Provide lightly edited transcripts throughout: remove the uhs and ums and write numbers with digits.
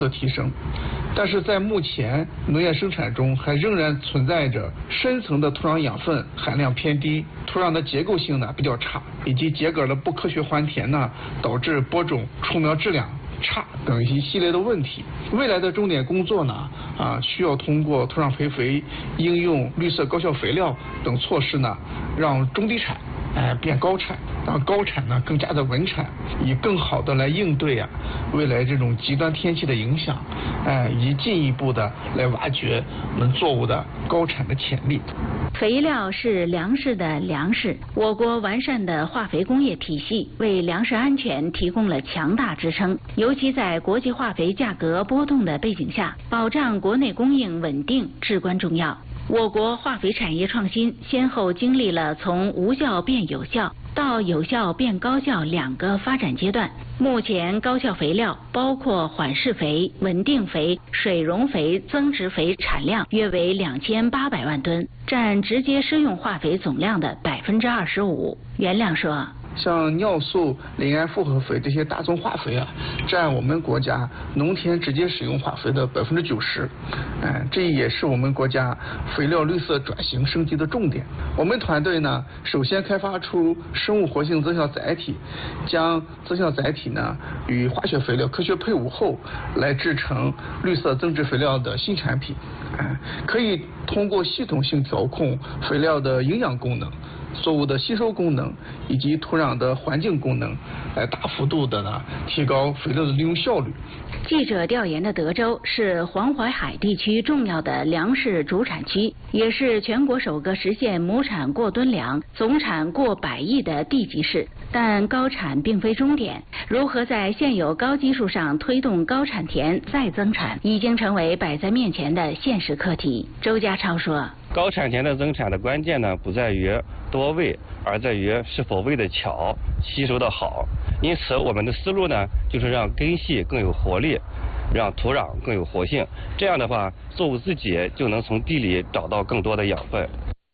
的提升，但是在目前农业生产中还仍然存在着深层的土壤养分含量偏低、土壤的结构性呢比较差，以及秸秆的不科学还田呢，导致播种出苗质量差等一系列的问题。未来的重点工作呢，需要通过土壤培肥、应用绿色高效肥料等措施呢，让中低产变高产，让高产呢更加的稳产，以更好的来应对未来这种极端天气的影响，以及进一步的来挖掘我们作物的高产的潜力。 肥料是粮食的粮食，我国完善的化肥工业体系为粮食安全提供了强大支撑，尤其在国际化肥价格波动的背景下，保障国内供应稳定至关重要。我国化肥产业创新先后经历了从无效变有效到有效变高效2个发展阶段。目前高效肥料包括缓释肥、稳定肥、水溶肥、增殖肥产量约为2800万吨，占直接施用化肥总量的25%。袁亮说， 像尿素、磷胺复合肥这些大宗化肥占我们国家农田直接使用化肥的90%，这也是我们国家肥料绿色转型升级的重点。我们团队呢，首先开发出生物活性增效载体，将增效载体呢与化学肥料科学配伍后，来制成绿色增殖肥料的新产品，可以通过系统性调控肥料的营养功能、作物的吸收功能以及土壤的环境功能，来大幅度的呢提高肥料的利用效率。 记者调研的德州是黄淮海地区重要的粮食主产区，也是全国首个实现亩产过吨粮、总产过100亿的地级市。但高产并非终点，如何在现有高基数上推动高产田再增产，已经成为摆在面前的现实课题。周家超说， 高产田的增产的关键呢，不在于多喂，而在于是否喂得巧、吸收的好。因此，我们的思路呢，就是让根系更有活力，让土壤更有活性。这样的话，作物自己就能从地里找到更多的养分。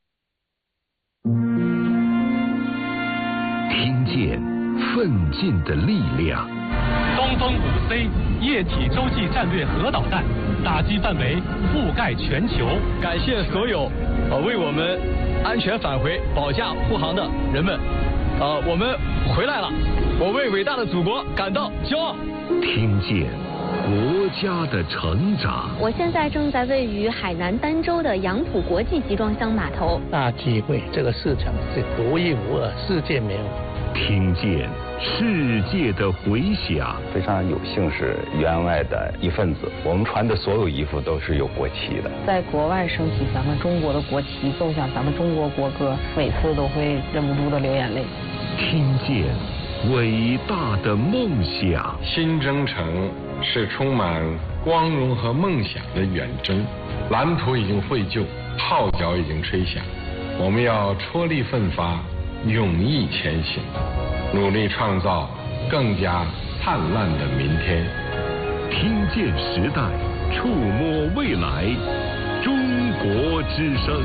听见奋进的力量。 东风5C 液体洲际战略核导弹打击范围覆盖全球。 感谢所有为我们安全返回保驾护航的人们。我们回来了，我为伟大的祖国感到骄傲。 听见国家的成长。 我现在正在位于海南儋州的杨浦国际集装箱码头。 大机会，这个市场是独一无二，世界没有。 听见世界的回响。 非常有幸是员外的一份子，我们穿的所有衣服都是有国旗的。 在国外升起咱们中国的国旗，奏响咱们中国国歌，每次都会忍不住的流眼泪。 听见伟大的梦想。 新征程是充满光荣和梦想的远征，蓝图已经绘就，号角已经吹响，我们要踔厉奋发，勇毅前行，努力创造更加灿烂的明天。 听见时代，触摸未来，中国之声。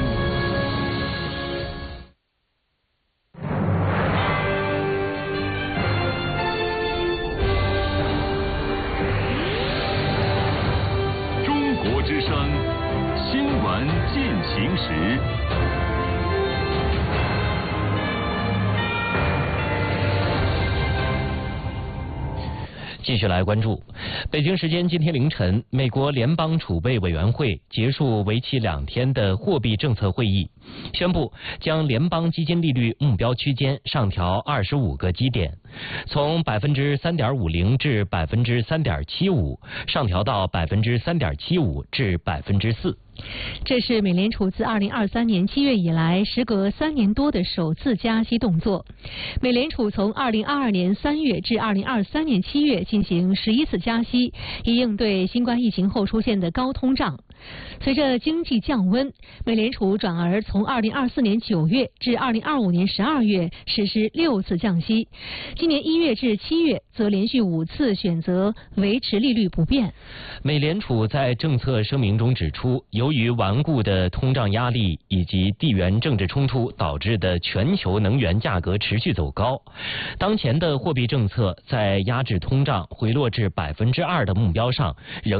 中国之声，新闻进行时。 继续来关注，北京时间今天凌晨，美国联邦储备委员会结束为期2天的货币政策会议，宣布将联邦基金利率目标区间上调25个基点，从3.50%至3.75%，上调到3.75%至4%。 这是美联储自2023年7月以来，时隔3年多的首次加息动作。美联储从2022年3月至2023年7月进行11次加息，以应对新冠疫情后出现的高通胀。随着经济降温，美联储转而从2024年9月至2025年12月实施6次降息，今年1月至7月则连续5次选择维持利率不变。 美联储在政策声明中指出，由于顽固的通胀压力以及地缘政治冲突导致的全球能源价格持续走高，当前的货币政策在压制通胀回落至2%的目标上仍